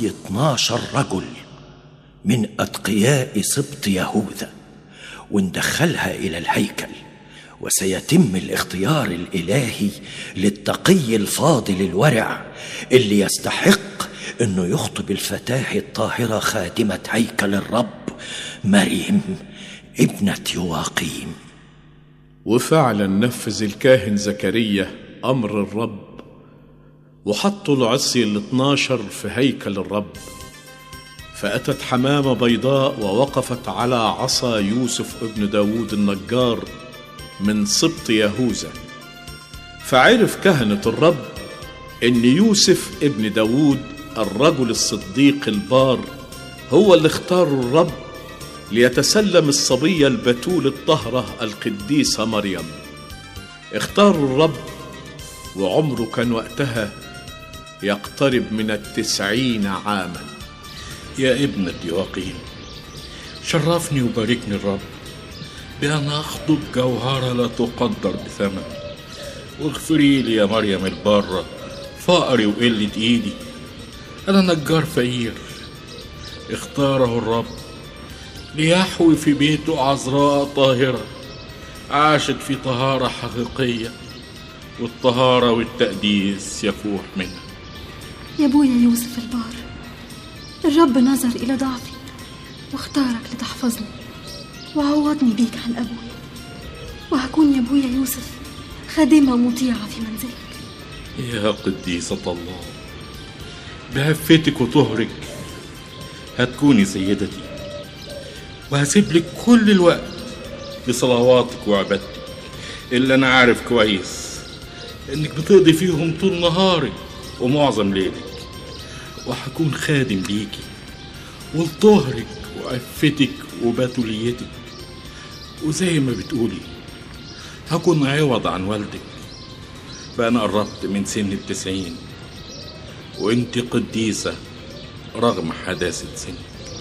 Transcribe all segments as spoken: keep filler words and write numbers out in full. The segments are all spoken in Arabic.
اتناشر رجل من أتقياء سبط يهوذا وندخلها إلى الهيكل، وسيتم الاختيار الإلهي للتقي الفاضل الورع اللي يستحق أنه يخطب الفتاة الطاهرة خادمة هيكل الرب مريم ابنة يواقيم. وفعلا نفذ الكاهن زكريا أمر الرب، وحطوا العصي الاثناشر في هيكل الرب. فأتت حمامة بيضاء ووقفت على عصا يوسف ابن داود النجار من سبط يهوذا. فعرف كهنة الرب إن يوسف ابن داود الرجل الصديق البار هو اللي اختار الرب ليتسلم الصبية البتول الطهرة القديسة مريم. اختاروا الرب وعمره كان وقتها يقترب من التسعين عاما. يا ابنة يواقيم، شرفني وباركني الرب بأن أخطب جوهرة لا تقدر بثمن. واغفري لي يا مريم البارة فقري وقلة إيدي، أنا نجار فقير اختاره الرب ليحوي في بيته عذراء طاهرة عاشت في طهارة حقيقية، والطهارة والتقديس يفوح منها. يا ابويا يوسف البار، الرب نظر إلى ضعفي واختارك لتحفظني وعوضني بيك عن أبويا، وهكون يا ابويا يوسف خادمة مطيعة في منزلك. يا قديسة الله، بعفتك وطهرك هتكوني سيدتي، وهسيب لك كل الوقت لصلواتك وعبادتك اللي أنا عارف كويس إنك بتقضي فيهم طول نهارك ومعظم ليلك، وهكون خادم ليكي ولطهرك وعفتك وبتوليتك، وزي ما بتقولي هكون عوض عن والدك. فأنا قربت من سن التسعين وانت قديسة رغم حداثة سنك.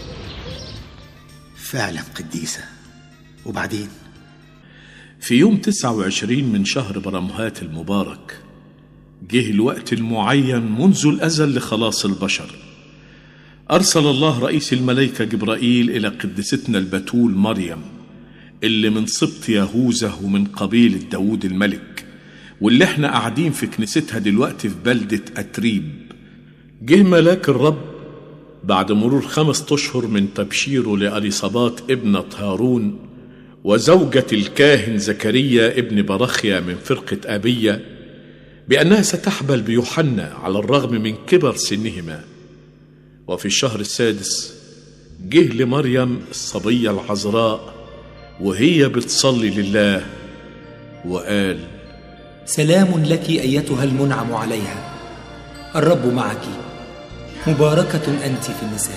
فعلا قديسة. وبعدين في يوم تسعة وعشرين من شهر برمهات المبارك جه الوقت المعين منذ الأزل لخلاص البشر. أرسل الله رئيس الملائكة جبرائيل إلى قدستنا البتول مريم اللي من سبط يهوذا ومن قبيلة داود الملك، واللي احنا قاعدين في كنيستها دلوقتي في بلدة أتريب. جه ملاك الرب بعد مرور خمس أشهر من تبشيره لأليصابات ابنة هارون وزوجة الكاهن زكريا ابن برخيا من فرقة أبية بأنها ستحبل بيوحنا على الرغم من كبر سنهما. وفي الشهر السادس جه لمريم الصبية العذراء وهي بتصلي لله وقال: سلام لك أيتها المنعم عليها، الرب معك، مباركة أنت في النساء.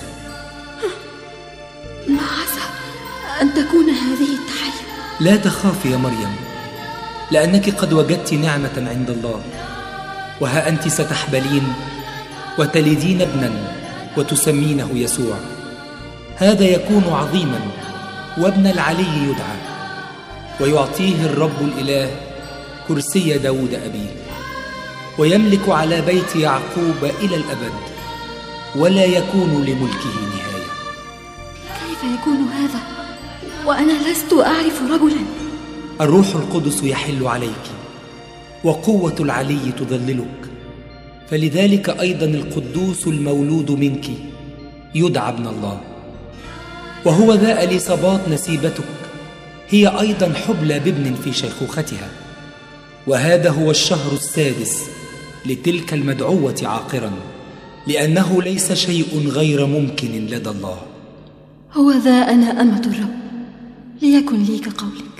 ما عسى أن تكون هذه التحية؟ لا تخافي يا مريم، لأنك قد وجدت نعمة عند الله، وها أنت ستحبلين وتلدين ابنا وتسمينه يسوع. هذا يكون عظيما وابن العلي يدعى، ويعطيه الرب الإله كرسي داود أبيه، ويملك على بيت يعقوب إلى الأبد، ولا يكون لملكه نهاية. كيف يكون هذا وأنا لست أعرف رجلا؟ الروح القدس يحل عليك، وقوة العلي تظللك، فلذلك أيضا القدوس المولود منك يدعى ابن الله. وهو ذا أليصابات نسيبتك هي أيضا حبلى بابن في شيخوختها، وهذا هو الشهر السادس لتلك المدعوة عاقرا، لأنه ليس شيء غير ممكن لدى الله. هو ذا أنا أمة الرب، ليكن لي كقولك.